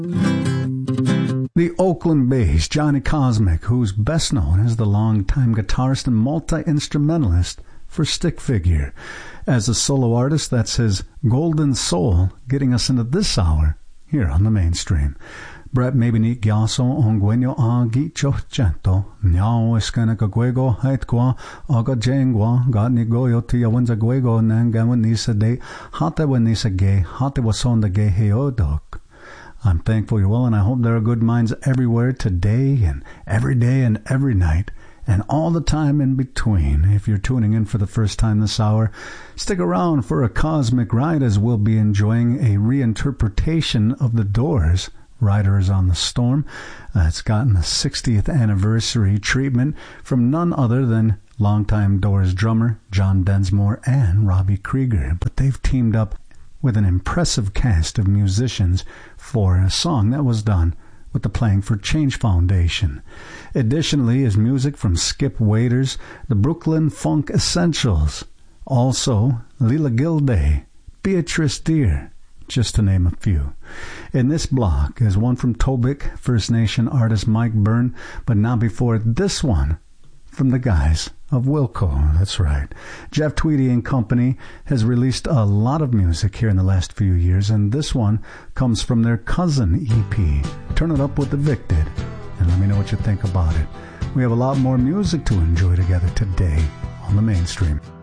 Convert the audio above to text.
The Oakland-based Johnny Cosmic, who's best known as the longtime guitarist and multi-instrumentalist for Stick Figure. As a solo artist, that's his Golden Soul, getting us into this hour here on the Mainstream. Brett Mabinik Gyaso Ongwenyo Agi Chochento, Nyao Eskana Guego Haitqua, Aga Jangwa, Gatni Goyo Tia Winza Guego, Nangawanisa De, Hata Wanisa Gay, Hata Wasonda Gay Heodok. I'm thankful you're well, and I hope there are good minds everywhere today and every night, and all the time in between. If you're tuning in for the first time this hour, stick around for a cosmic ride as we'll be enjoying a reinterpretation of The Doors' Riders on the Storm. It's gotten the 60th anniversary treatment from none other than longtime Doors drummer John Densmore and Robbie Krieger, but they've teamed up with an impressive cast of musicians for a song that was done with the Playing for Change Foundation. Additionally is music from Skip Waiters, the Brooklyn Funk Essentials, also Lila Gilday, Beatrice Deer, just to name a few. In this block is one from Tobic First Nation artist Mike Byrne, but not before this one from the guys of Wilco. That's right. Jeff Tweedy and Company has released a lot of music here in the last few years, and this one comes from their Cousin EP, Turn It Up with Evicted, and let me know what you think about it. We have a lot more music to enjoy together today on the Mainstream.